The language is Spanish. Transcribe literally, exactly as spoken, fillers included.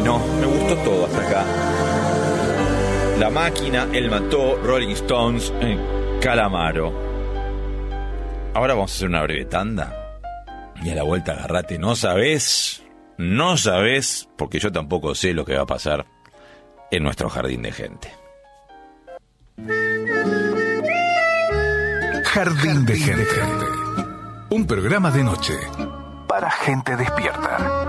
Bueno, me gustó todo hasta acá. La Máquina, Él Mató, Rolling Stones, eh, Calamaro. Ahora vamos a hacer una breve tanda. Y a la vuelta agarrate, no sabés, no sabés, porque yo tampoco sé lo que va a pasar en nuestro jardín de gente. Jardín de gente. Un programa de noche para gente despierta.